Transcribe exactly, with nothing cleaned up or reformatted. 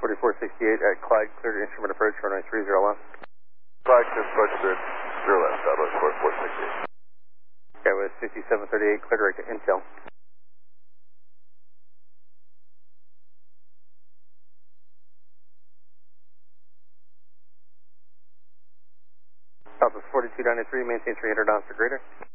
forty-four sixty-eight at Clyde, cleared to instrument approach, runway three zero left. Clyde, cleared approach, cleared zero left, Southwest forty-four sixty-eight. Okay, with fifty-seven thirty-eight, cleared direct to Intel. Southwest forty-two ninety-three, maintain three hundred knots or greater.